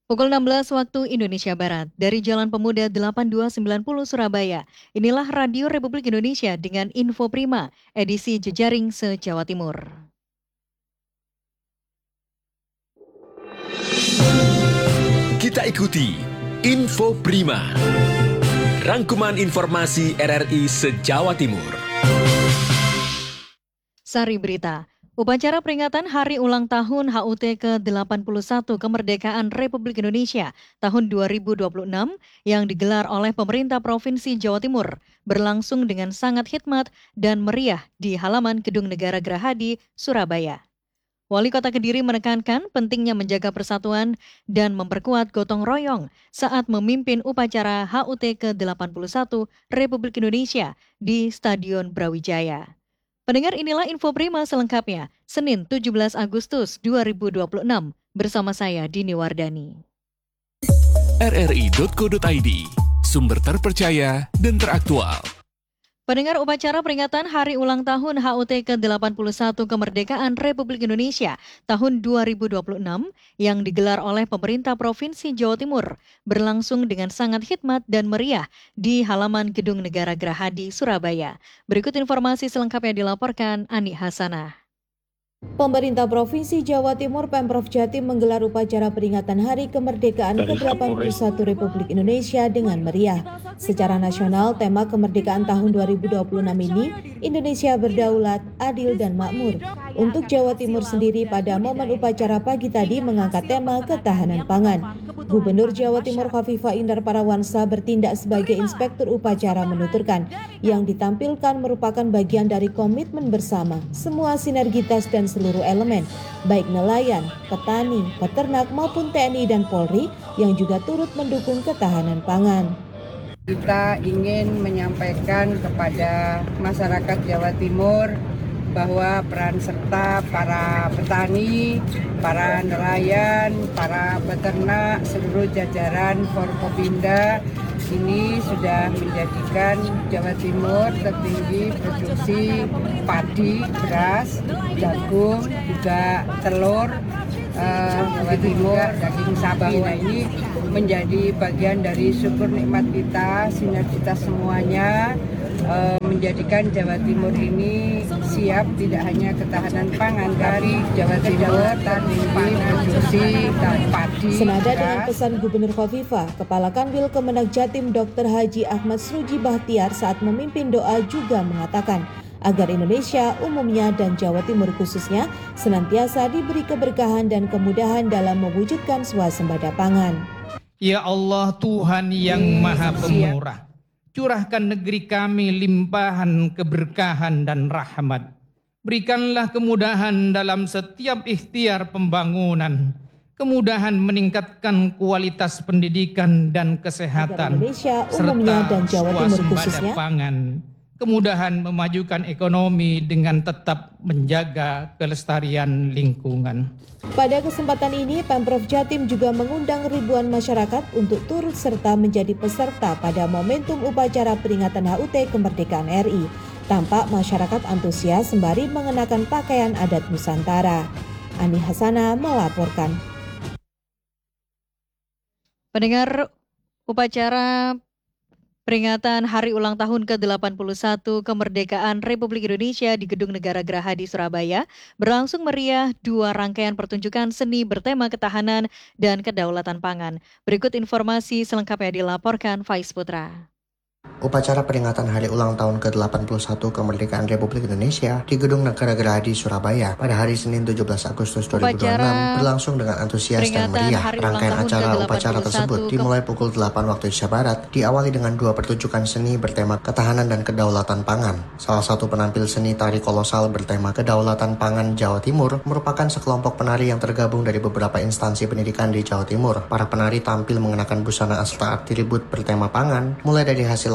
Pukul 16 waktu Indonesia Barat, dari Jalan Pemuda 8290 Surabaya. Inilah Radio Republik Indonesia dengan Info Prima, edisi Jejaring se-Jawa Timur. Kita ikuti Info Prima, rangkuman informasi RRI se-Jawa Timur. Sari berita. Upacara peringatan Hari Ulang Tahun HUT ke-81 Kemerdekaan Republik Indonesia tahun 2026 yang digelar oleh pemerintah Provinsi Jawa Timur berlangsung dengan sangat hikmat dan meriah di halaman Gedung Negara Gerahadi, Surabaya. Wali Kota Kediri menekankan pentingnya menjaga persatuan dan memperkuat gotong royong saat memimpin upacara HUT ke-81 Republik Indonesia di Stadion Brawijaya. Pendengar, inilah Info Prima selengkapnya, Senin 17 Agustus 2026, bersama saya Dini Wardani. RRI.co.id, sumber terpercaya dan teraktual. Pendengar, upacara peringatan Hari Ulang Tahun HUT ke-81 Kemerdekaan Republik Indonesia tahun 2026 yang digelar oleh pemerintah Provinsi Jawa Timur berlangsung dengan sangat hikmat dan meriah di halaman Gedung Negara Gerahadi, Surabaya. Berikut informasi selengkapnya dilaporkan Ani Hasanah. Pemerintah Provinsi Jawa Timur Pemprov Jatim menggelar upacara peringatan Hari Kemerdekaan ke-81 Republik Indonesia dengan meriah. Secara nasional, tema kemerdekaan tahun 2026 ini, Indonesia Berdaulat, Adil dan Makmur. Untuk Jawa Timur sendiri pada momen upacara pagi tadi mengangkat tema ketahanan pangan. Gubernur Jawa Timur Khofifah Indar Parawansa bertindak sebagai inspektur upacara menuturkan, yang ditampilkan merupakan bagian dari komitmen bersama, semua sinergitas dan seluruh elemen, baik nelayan, petani, peternak maupun TNI dan Polri yang juga turut mendukung ketahanan pangan. Kita ingin menyampaikan kepada masyarakat Jawa Timur bahwa peran serta para petani, para nelayan, para peternak, seluruh jajaran Forkopimda ini sudah menjadikan Jawa Timur tertinggi produksi padi, beras, jagung, juga telur, Jawa Timur, daging sapi. Nah, ini menjadi bagian dari syukur nikmat kita, sinergitas semuanya, menjadikan Jawa Timur ini siap tidak hanya ketahanan pangan dari Jawa Timur, tadi produksi dan padi. Senada dengan pesan Gubernur Khofifah, Kepala Kanwil Kemenak Jatim Dr. Haji Ahmad Sruji Bahtiar saat memimpin doa juga mengatakan agar Indonesia umumnya dan Jawa Timur khususnya senantiasa diberi keberkahan dan kemudahan dalam mewujudkan swasembada pangan. Ya Allah, Tuhan yang Maha Pemurah, curahkan negeri kami limpahan keberkahan dan rahmat. Berikanlah kemudahan dalam setiap ikhtiar pembangunan, kemudahan meningkatkan kualitas pendidikan dan kesehatan, Indonesia umumnya dan Jawa Timur khususnya pangan, kemudahan memajukan ekonomi dengan tetap menjaga kelestarian lingkungan. Pada kesempatan ini, Pemprov Jatim juga mengundang ribuan masyarakat untuk turut serta menjadi peserta pada momentum upacara peringatan HUT Kemerdekaan RI. Tampak masyarakat antusias sembari mengenakan pakaian adat Nusantara. Ani Hasanah melaporkan. Pendengar, upacara peringatan Hari Ulang Tahun ke-81 Kemerdekaan Republik Indonesia di Gedung Negara Gerahadi, Surabaya berlangsung meriah dua rangkaian pertunjukan seni bertema ketahanan dan kedaulatan pangan. Berikut informasi selengkapnya dilaporkan Faiz Putra. Upacara peringatan Hari Ulang Tahun ke-81 Kemerdekaan Republik Indonesia di Gedung Negara Gerahadi, Surabaya pada hari Senin 17 Agustus 2026 berlangsung dengan antusias dan meriah. Rangkaian acara upacara tersebut dimulai pukul 8 waktu Indonesia Barat, diawali dengan dua pertunjukan seni bertema ketahanan dan kedaulatan pangan. Salah satu penampil seni tari kolosal bertema kedaulatan pangan Jawa Timur merupakan sekelompok penari yang tergabung dari beberapa instansi pendidikan di Jawa Timur. Para penari tampil mengenakan busana astra atribut bertema pangan, mulai dari hasil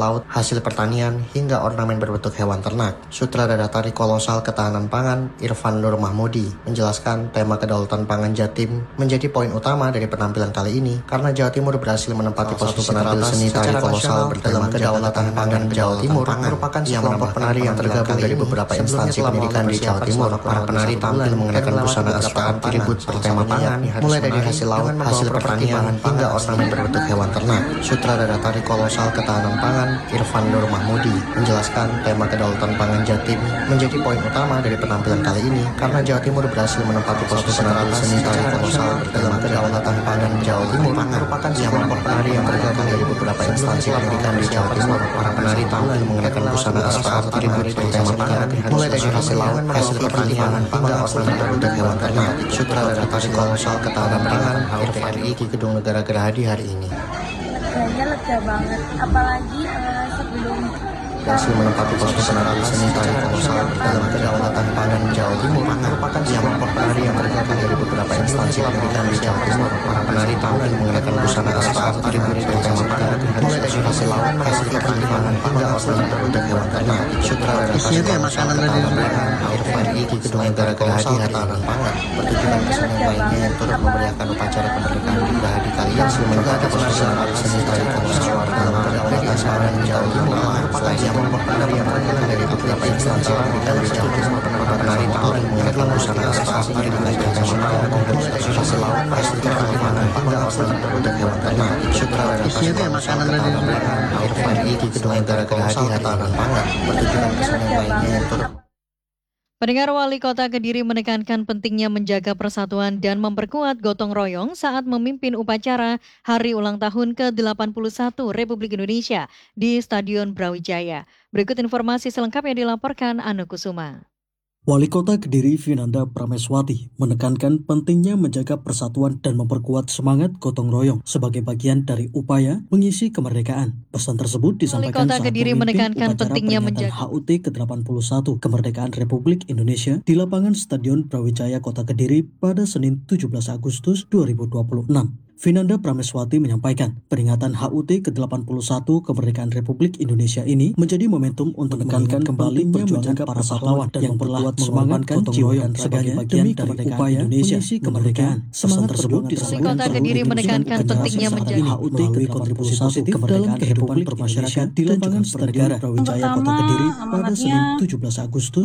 laut, hasil pertanian, hingga ornamen berbentuk hewan ternak. Sutradara tari kolosal ketahanan pangan, Irfan Nur Mahmudi, menjelaskan tema kedaulatan pangan Jatim menjadi poin utama dari penampilan kali ini karena Jawa Timur berhasil menempati posisi penampil seni tari kolosal bertema kedaulatan pangan Jawa Timur merupakan sekelompok penari yang tergabung dari beberapa instansi pendidikan di Jawa Timur. Para penari tampil mengenakan busana asal atribut bertema pangan, mulai dari hasil laut, hasil pertanian, hingga ornamen berbentuk hewan ternak. Sutradara tari kolosal ketahanan pangan, Irfan Nur Mahmudi, menjelaskan tema kedaulatan pangan Jatim menjadi poin utama dari penampilan kali ini karena Jawa Timur berhasil menempati posisi penampil seni tari kolosal bertema kedaulatan pangan Jawa Timur merupakan sekelompok penari yang tergabung dari beberapa instansi pendidikan di Jawa Timur. Para penari tampil mengenakan busana asal atribut bertema pangan, mulai dari hasil laut, hasil pertanian, hingga ornamen berbentuk hewan ternak. Sutradara tari kolosal ketahanan pangan, RRI di Gedung Negara Gerahadi hari ini. Kayaknya lega banget, apalagi sebelum berhasil menempati posisi penampil seni tari kolosal dalam kedaulatan pangan Jawa Timur merupakan sekelompok penari yang tergabung dari beberapa instansi pendidikan di Jawa Timur. Para penari tampil mengenakan busana asal atribut bertema pangan, mulai dari hasil laut, hasil pertanian, hingga ornamen berbentuk hewan ternak. Sutradara tari kolosal ketahanan pangan, RRI di Gedung Negara Gerahadi hari ini. Pertunjukan kesenian lainnya yang turut memeriahkan upacara kemerdekaan di Gerahadi kali ini menempati posisi penampil seni tari kolosal dalam kedaulatan pangan Jawa Timur merupakan sekelompok penari yang tergabung dari beberapa instansi pendidikan di Jawa Timur. Para penari tampil mengenakan busana asal atribut bertema pangan, mulai dari hasil laut, hasil pertanian, hingga ornamen berbentuk hewan ternak. Sutradara tari kolosal ketahanan pangan, RRI di Gedung Negara Gerahadi hari ini. Pertunjukan kesenian lainnya yang turut Pendengar, Wali Kota Kediri menekankan pentingnya menjaga persatuan dan memperkuat gotong royong saat memimpin upacara Hari Ulang Tahun ke-81 Republik Indonesia di Stadion Brawijaya. Berikut informasi selengkapnya dilaporkan Anu Kusuma. Wali Kota Kediri Vinanda Prameswati menekankan pentingnya menjaga persatuan dan memperkuat semangat gotong royong sebagai bagian dari upaya mengisi kemerdekaan. Pesan tersebut disampaikan saat memimpin upacara peringatan HUT ke-81 Kemerdekaan Republik Indonesia di lapangan Stadion Brawijaya Kota Kediri pada Senin 17 Agustus 2026. Vinanda Prameswati menyampaikan peringatan HUT ke-81 Kemerdekaan Republik Indonesia ini menjadi momentum untuk menekankan kembali perjuangan para pahlawan dan memperkuat semangat gotong royong sebagai bagian dari upaya mengisi kemerdekaan. Pesan tersebut disampaikan Kota Kediri menekankan pentingnya menjaga HUT ke-81 positif dalam kehidupan bermasyarakat di lapangan Stadion Brawijaya Kota Kediri pada Senin 17 Agustus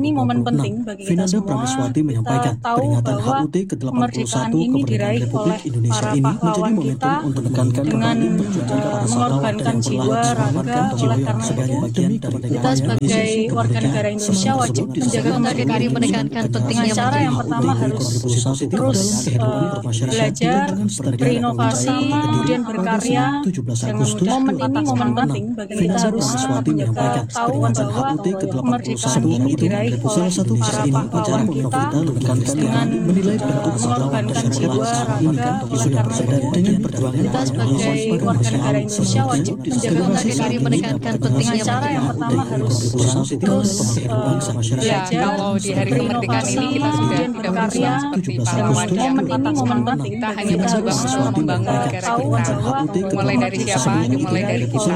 2026. Vinanda Prameswati menyampaikan peringatan HUT ke-81 Kemerdekaan Republik Indonesia ini menjadi momentum untuk menekankan kembali perjuangan para pahlawan dan jiwa, raga, oleh karena sebagai bagian dari kita sebagai warga negara Indonesia wajib menjaga kemerdekaan ini. menekankan pentingnya Cara yang pertama harus terus belajar, berinovasi, kemudian berkarya. Momen ini momen penting bagi kita harus tahu bahwa kemerdekaan ini diraih oleh para pahlawan kita dengan mengorbankan jiwa, raga, oleh dengan perjuangan kita sebagai warga negara Indonesia wajib menjaga kemerdekaan ini. menekankan pentingnya Cara yang pertama harus terus belajar, kalau di hari kemerdekaan ini kita sudah tidak berjuang seperti pahlawan yang momen penting kita hanya berjuang untuk membangun negara kita. Mulai dari siapa? Dimulai dari kita.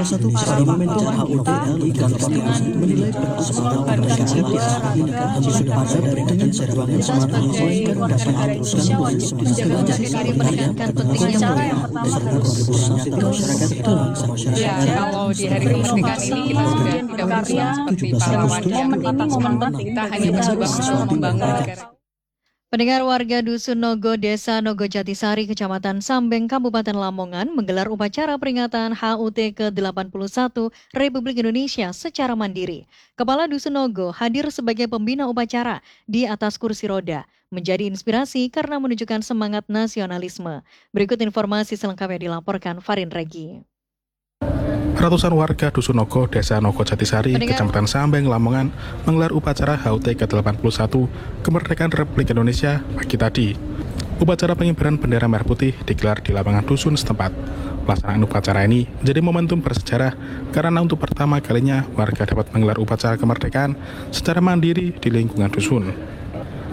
Mengorbankan jiwa, raga, kita sebagai warga negara Indonesia wajib menjaga kemerdekaan ini. Cara yang pertama harus terus belajar, kalau di hari kemerdekaan ini kita sudah tidak berjuang seperti pahlawan yang momen penting kita hanya berjuang untuk membangun negara. Pendengar, warga Dusun Nogo, Desa Nogo Jatisari, Kecamatan Sambeng, Kabupaten Lamongan menggelar upacara peringatan HUT ke-81 Republik Indonesia secara mandiri. Kepala Dusun Nogo hadir sebagai pembina upacara di atas kursi roda, menjadi inspirasi karena menunjukkan semangat nasionalisme. Berikut informasi selengkapnya dilaporkan Farin Regi. Ratusan warga Dusun Nogo, Desa Nogo Jatisari, Kecamatan Sambeng, Lamongan menggelar upacara HUT ke-81 Kemerdekaan Republik Indonesia pagi tadi. Upacara pengibaran bendera merah putih digelar di lapangan dusun setempat. Pelaksanaan upacara ini menjadi momentum bersejarah karena untuk pertama kalinya warga dapat menggelar upacara kemerdekaan secara mandiri di lingkungan dusun.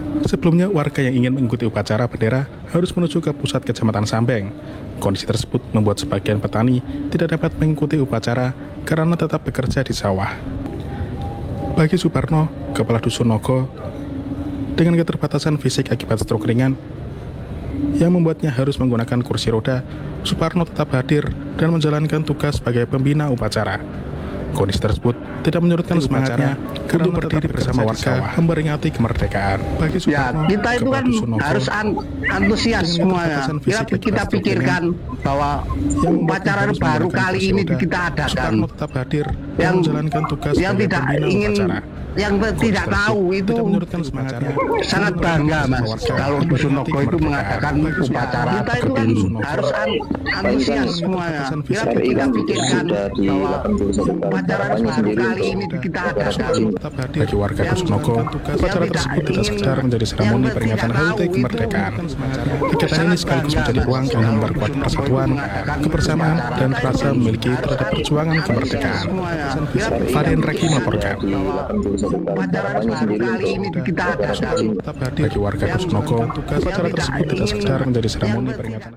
Sebelumnya, warga yang ingin mengikuti upacara bendera harus menuju ke pusat Kecamatan Sambeng. Kondisi tersebut membuat sebagian petani tidak dapat mengikuti upacara karena tetap bekerja di sawah. Bagi Suparno, Kepala Dusun Nogo, dengan keterbatasan fisik akibat stroke ringan yang membuatnya harus menggunakan kursi roda, Suparno tetap hadir dan menjalankan tugas sebagai pembina upacara. Kondisi tersebut tidak menyurutkan semangatnya untuk berdiri bersama warga memperingati kemerdekaan. Bagi Suparno, kita itu kan harus antusias semuanya. Kita pikirkan bahwa upacara baru kali ini kita adakan. Tetap hadir dan menjalankan tugas yang tidak ingin upacara. Yang tidak tahu itu sangat bangga, Mas, kalau Dusun Nogo itu mengadakan upacara. Kita itu kan harus antusias semuanya. Kita pikirkan bahwa upacara baru kali ini kita adakan. Bagi warga Dusun Nogo, upacara tersebut tidak sekedar menjadi seremoni peringatan HUT kemerdekaan. Kegiatan ini sekaligus menjadi ruang yang memperkuat persatuan, kebersamaan, dan rasa memiliki terhadap perjuangan kemerdekaan. Farian Reki melaporkan. Upacara baru kali ini kita adakan. Bagi warga Dusun Nogo, upacara tersebut tidak sekedar menjadi seremoni peringatan.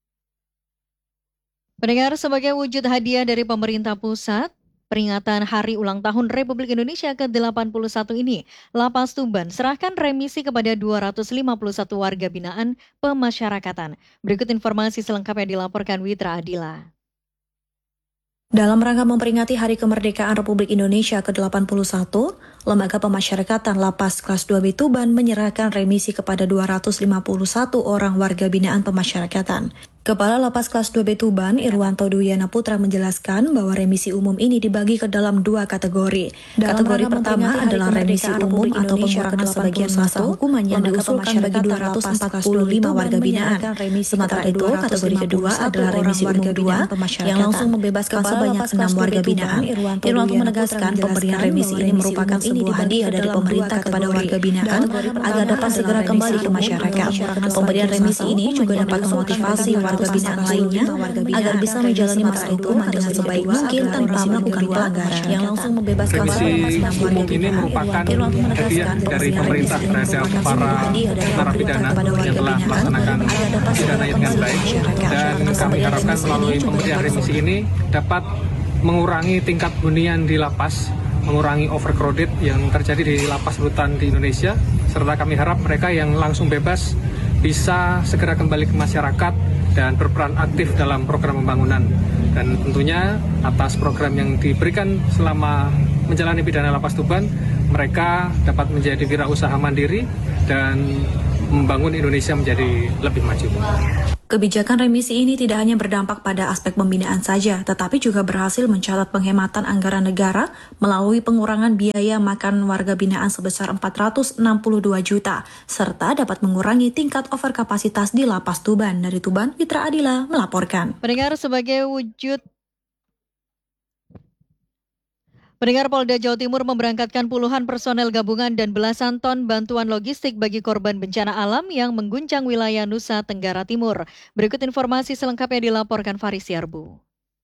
Pendengar, sebagai wujud hadiah dari pemerintah pusat, peringatan Hari Ulang Tahun Republik Indonesia ke-81 ini, Lapas Tuban serahkan remisi kepada 251 warga binaan pemasyarakatan. Berikut informasi selengkapnya dilaporkan Witra Adila. Dalam rangka memperingati Hari Kemerdekaan Republik Indonesia ke-81, Lembaga Pemasyarakatan Lapas Kelas 2B Tuban menyerahkan remisi kepada 251 orang warga binaan pemasyarakatan. Kepala Lapas Kelas 2B Tuban, Irwanto Duyana Putra menjelaskan bahwa remisi umum ini dibagi ke dalam dua kategori. Kategori pertama adalah remisi umum atau pengurangan sebagian masa hukuman yang diusulkan bagi 245 warga binaan. Sementara itu, kategori kedua adalah remisi umum binaan yang langsung membebaskan sebanyak 6 warga binaan. Irwanto menegaskan pemberian remisi ini merupakan sebuah hadiah dari pemerintah kepada warga binaan agar dapat segera kembali ke masyarakat. Pemberian remisi ini juga dapat memotivasi warga binaan lainnya agar bisa menjalani masa hukuman dengan sebaik mungkin tanpa melakukan pelanggaran. Yang langsung membebaskan remisi umum ini merupakan hadiah dari pemerintah terhadap para narapidana yang telah melaksanakan pidananya dengan baik, dan kami harapkan melalui pemberian remisi ini dapat mengurangi tingkat hunian di lapas, mengurangi overcrowded yang terjadi di lapas rutan di Indonesia, serta kami harap mereka yang langsung bebas bisa segera kembali ke masyarakat dan berperan aktif dalam program pembangunan. Dan tentunya atas program yang diberikan selama menjalani pidana Lapas Tuban, mereka dapat menjadi wirausaha mandiri dan membangun Indonesia menjadi lebih maju. Kebijakan remisi ini tidak hanya berdampak pada aspek pembinaan saja, tetapi juga berhasil mencatat penghematan anggaran negara melalui pengurangan biaya makan warga binaan sebesar 462 juta, serta dapat mengurangi tingkat overkapasitas di Lapas Tuban. Dari Tuban, Witra Adila melaporkan. Pendengar, Polda Jawa Timur memberangkatkan puluhan personel gabungan dan belasan ton bantuan logistik bagi korban bencana alam yang mengguncang wilayah Nusa Tenggara Timur. Berikut informasi selengkapnya dilaporkan Faris Yarbu.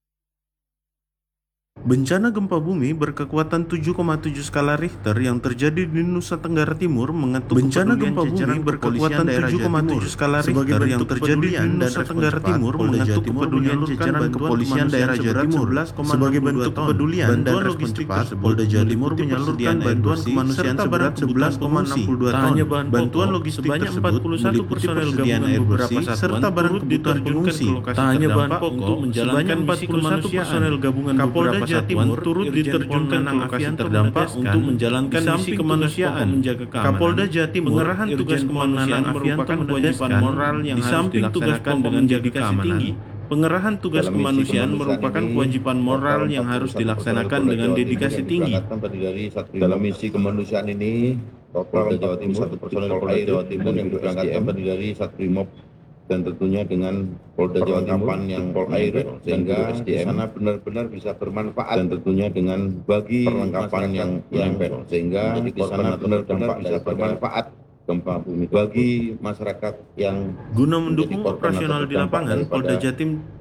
Bencana gempa bumi berkekuatan 7,7 skala Richter yang terjadi di Nusa Tenggara Timur mengetuk bencana gempa bumi berkekuatan 7,7 skala Richter yang terjadi di Nusa Tenggara Timur mengetuk kepedulian jajaran kepolisian daerah Jawa Timur. Sebagai bentuk kepedulian dan respon cepat, Polda Jawa Timur menyalurkan bantuan kemanusiaan seberat 11,62 ton. Bantuan logistik tersebut meliputi persediaan air bersih serta barang kebutuhan pengungsi. Tak hanya bahan pokok, menjalankan misi kemanusiaan, Kapolda Jawa Timur turut diterjunkan ke lokasi terdampak untuk menjalankan misi kemanusiaan. Kapolda Jawa Timur pengerahan tugas kemanusiaan merupakan kewajiban moral yang harus dilaksanakan dengan menjaga keamanan. Pengerahan tugas kemanusiaan merupakan kewajiban moral yang harus dilaksanakan dengan dedikasi tinggi. Dalam misi kemanusiaan ini, Polda Jawa Timur, satu personel Polda Jawa Timur yang diberangkatkan terdiri dari Satbrimob dan tentunya dengan Polda Jawa Timur yang Polair, sehingga di sana benar-benar bisa bermanfaat, dan tentunya dengan bagi perlengkapan yang nempel, sehingga di sana benar-benar bisa bermanfaat gempa bumi bagi masyarakat yang guna mendukung operasional di lapangan. Polda Jatim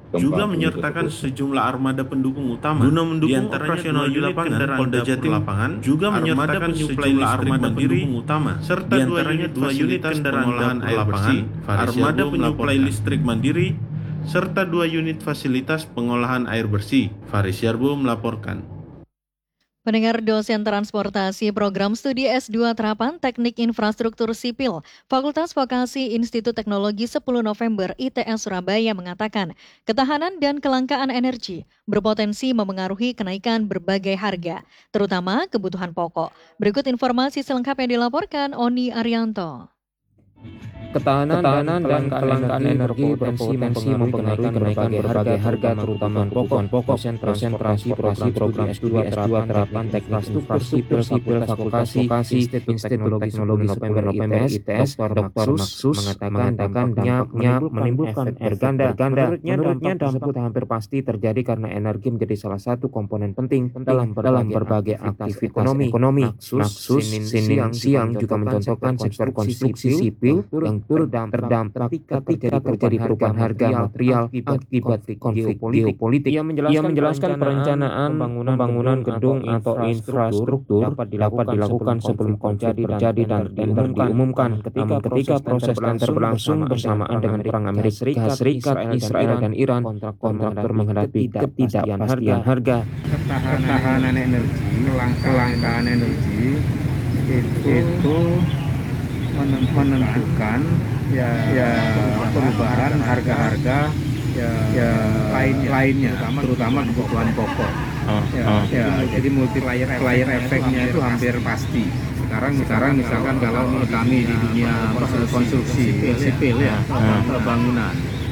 juga menyertakan sejumlah armada pendukung utama guna mendukung operasional unit kendaraan Polda Jatim lapangan, juga menyertakan sejumlah armada pendukung utama serta diantaranya 2 unit kendaraan olahan air bersih, armada penyuplai listrik mandiri, serta 2 unit fasilitas pengolahan air bersih. Faris Yarbo melaporkan. Pendengar, dosen transportasi program studi S2 Terapan Teknik Infrastruktur Sipil Fakultas Vokasi Institut Teknologi 10 November ITS Surabaya mengatakan ketahanan dan kelangkaan energi berpotensi memengaruhi kenaikan berbagai harga, terutama kebutuhan pokok. Berikut informasi selengkapnya dilaporkan Oni Arianto. Ketahanan dan kelangkaan energi berpotensi mempengaruhi berbagai harga terutama kebutuhan pokok. Konsentrasi program S2 Terapan Teknik Infrastruktur Sipil Fakultas Vokasi Institut Teknologi November ITS Dr. Maksus mengatakan dampaknya menimbulkan efek ganda. Menurutnya dampak tersebut hampir pasti terjadi karena energi menjadi salah satu komponen penting dalam berbagai aktivitas ekonomi. Maksus siang juga mencontohkan sektor konstruksi sipil yang terdampak ketika terjadi perubahan harga material akibat konflik geopolitik. Ia menjelaskan perencanaan pembangunan gedung atau infrastruktur dapat dilakukan sebelum konflik terjadi dan diumumkan. Ketika proses tender berlangsung bersamaan dengan perang Amerika Serikat, Israel dan Iran, kontraktor menghadapi ketidakpastian harga. Ketahanan energi, kelangkaan energi itu menentukan perubahan harga-harga lainnya, terutama kebutuhan pokok. Jadi multiplier efeknya itu hampir pasti. Sekarang misalkan kalau kami di dunia konstruksi sipil bangunan.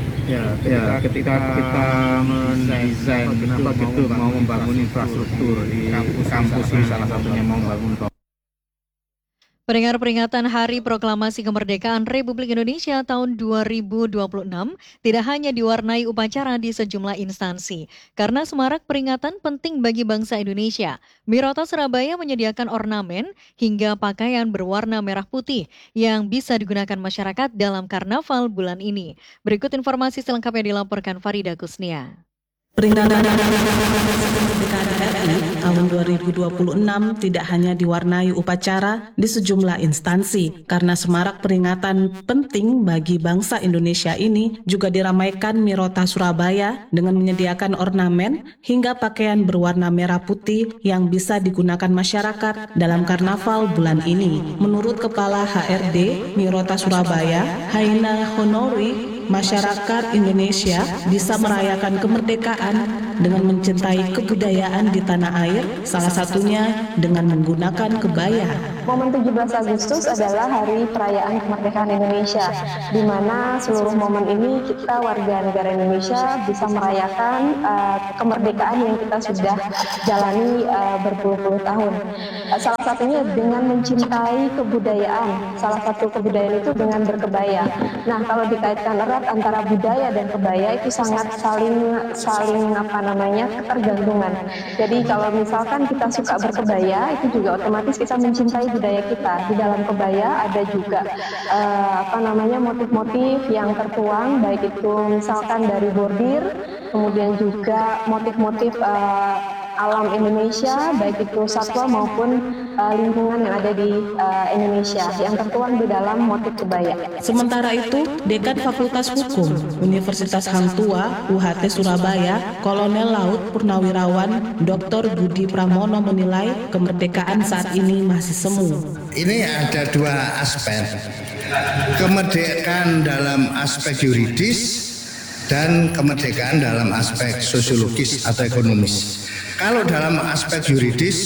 Ketika kita mendesain kenapa gitu mau membangun infrastruktur di kampus ini, salah satunya mau membangun. Pendengar, peringatan Hari Proklamasi Kemerdekaan Republik Indonesia tahun 2026 tidak hanya diwarnai upacara di sejumlah instansi. Karena semarak peringatan penting bagi bangsa Indonesia, Mirota Surabaya menyediakan ornamen hingga pakaian berwarna merah putih yang bisa digunakan masyarakat dalam karnaval bulan ini. Berikut informasi selengkapnya dilaporkan Farida Kusnia. Peringatan kemerdekaan RI tahun 2026 tidak hanya diwarnai upacara di sejumlah instansi, karena semarak peringatan penting bagi bangsa Indonesia ini juga diramaikan Mirota Surabaya dengan menyediakan ornamen hingga pakaian berwarna merah putih yang bisa digunakan masyarakat dalam karnaval bulan ini. Menurut Kepala HRD Mirota Surabaya, Haina Honori, masyarakat Indonesia bisa merayakan kemerdekaan dengan mencintai kebudayaan di tanah air, salah satunya dengan menggunakan kebaya. Momen 17 Agustus adalah hari perayaan kemerdekaan Indonesia, di mana seluruh momen ini kita warga negara Indonesia bisa merayakan kemerdekaan yang kita sudah jalani berpuluh-puluh tahun. Salah satunya dengan mencintai kebudayaan. Salah satu kebudayaan itu dengan berkebaya. Nah, kalau dikaitkan erat antara budaya dan kebaya itu sangat saling ketergantungan. Jadi kalau misalkan kita suka berkebaya, itu juga otomatis kita mencintai budaya kita. Di dalam kebaya ada juga motif-motif yang tertuang, baik itu misalkan dari bordir, kemudian juga motif-motif alam Indonesia, baik itu satwa maupun lingkungan yang ada di Indonesia yang tertuang di dalam motif kebaya. Sementara itu, Dekan Fakultas Hukum Universitas Hang Tuah UHT Surabaya, Kolonel Laut Purnawirawan Dr. Budi Pramono menilai kemerdekaan saat ini masih semu. Ini ada dua aspek, kemerdekaan dalam aspek yuridis dan kemerdekaan dalam aspek sosiologis atau ekonomis. Kalau dalam aspek yuridis,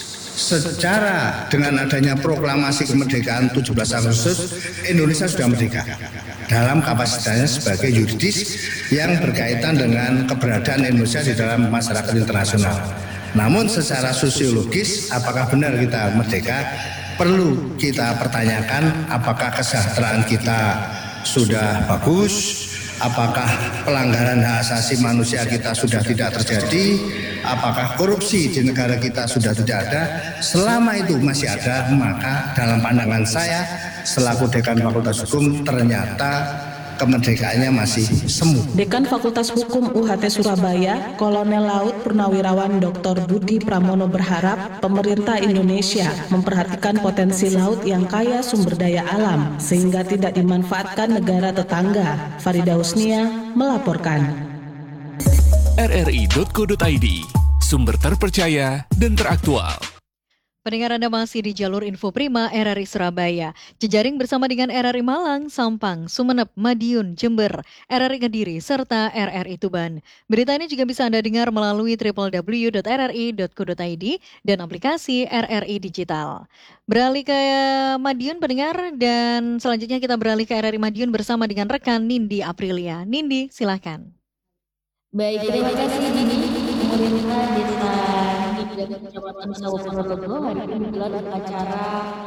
secara dengan adanya proklamasi kemerdekaan 17 Agustus, Indonesia sudah merdeka dalam kapasitasnya sebagai yuridis yang berkaitan dengan keberadaan Indonesia di dalam masyarakat internasional. Namun secara sosiologis, apakah benar kita merdeka? Perlu kita pertanyakan apakah kesejahteraan kita sudah bagus, apakah pelanggaran hak asasi manusia kita sudah tidak terjadi, apakah korupsi di negara kita sudah tidak ada. Selama itu masih ada, maka dalam pandangan saya selaku Dekan Fakultas Hukum ternyata kemerdekaannya masih semu. Dekan Fakultas Hukum UHT Surabaya, Kolonel Laut Purnawirawan Dr. Budi Pramono berharap pemerintah Indonesia memperhatikan potensi laut yang kaya sumber daya alam sehingga tidak dimanfaatkan negara tetangga. Farida Husnia melaporkan. rri.co.id, sumber terpercaya dan teraktual. Pendengar Anda masih di jalur Info Prima RRI Surabaya. Jejaring bersama dengan RRI Malang, Sampang, Sumeneb, Madiun, Jember, RRI Kediri, serta RRI Tuban. Berita ini juga bisa Anda dengar melalui www.rri.co.id dan aplikasi RRI Digital. Beralih ke Madiun pendengar, dan selanjutnya kita beralih ke RRI Madiun bersama dengan rekan Nindi Aprilia. Nindi, silakan. Baik, terima kasih Dini. Pemerintah Desa dan Kecamatan Sawo Ponorogo hari ini menggelar upacara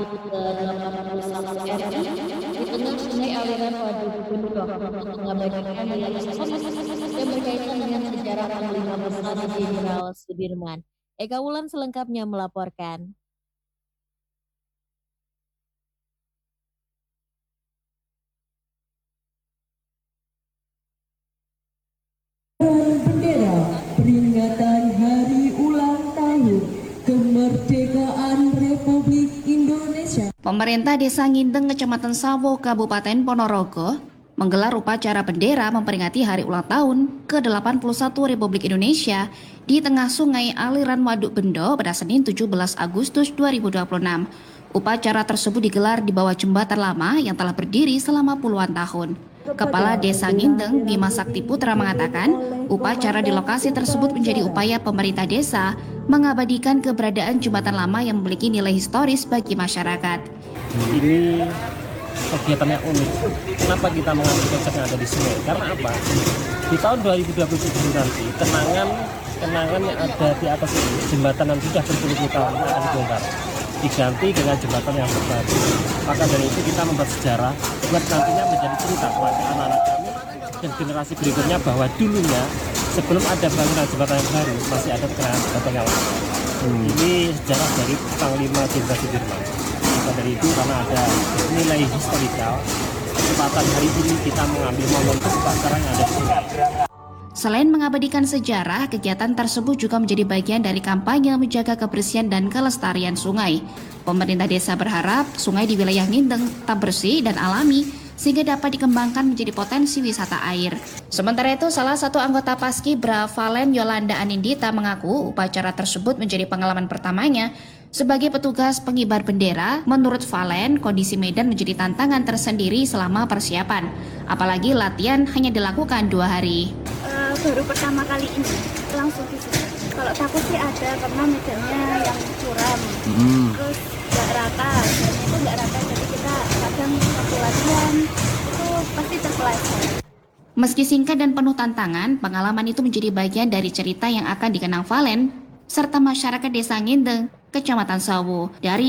ke-81 RI di tengah sungai aliran Waduk Bendok untuk mengabadikan nilai historis yang berkaitan dengan sejarah Panglima Besar Jenderal Sudirman. Eka Wulan selengkapnya melaporkan. Bendera peringatan Hari Ulang Tahun Kemerdekaan Republik Indonesia. Pemerintah Desa Ngindeng, Kecamatan Sawo, Kabupaten Ponorogo menggelar upacara bendera memperingati Hari Ulang Tahun ke-81 Republik Indonesia di tengah sungai aliran Waduk Bendo pada Senin 17 Agustus 2026. Upacara tersebut digelar di bawah jembatan lama yang telah berdiri selama puluhan tahun. Kepala Desa Ngindeng, Bima Sakti Putra mengatakan, upacara di lokasi tersebut menjadi upaya pemerintah desa mengabadikan keberadaan jembatan lama yang memiliki nilai historis bagi masyarakat. Ini kegiatannya unik. Kenapa kita mengambil konsep yang ada di sungai? Karena apa? Di tahun 2027 nanti, kenangan yang ada di atas jembatan yang sudah berpuluh-puluh tahun akan dibongkar, diganti dengan jembatan yang terbaru. Maka dari itu kita membuat sejarah buat nantinya menjadi cerita kepada anak-anak kami dan generasi berikutnya bahwa dulunya sebelum ada bangunan jembatan yang baru masih ada kenangan jembatan yang lama. Ini sejarah dari Panglima Jenderal Sudirman. Maka dari itu karena ada nilai historikal, kesempatan hari ini kita mengambil momentum upacara yang ada di sini. Selain mengabadikan sejarah, kegiatan tersebut juga menjadi bagian dari kampanye menjaga kebersihan dan kelestarian sungai. Pemerintah desa berharap sungai di wilayah Ngindeng tetap bersih dan alami sehingga dapat dikembangkan menjadi potensi wisata air. Sementara itu, salah satu anggota Paskibra, Valen Yolanda Anindita, mengaku upacara tersebut menjadi pengalaman pertamanya sebagai petugas pengibar bendera. Menurut Valen, kondisi medan menjadi tantangan tersendiri selama persiapan. Apalagi latihan hanya dilakukan 2 hari. Baru pertama kali ini langsung di situ. Kalau takut sih ada karena medannya yang curam, terus nggak rata, dan itu nggak rata, jadi kita kadang waktu latihan itu pasti terpeleset. Meski singkat dan penuh tantangan, pengalaman itu menjadi bagian dari cerita yang akan dikenang Valen serta masyarakat Desa Ngindeng, Kecamatan Sawo. Dari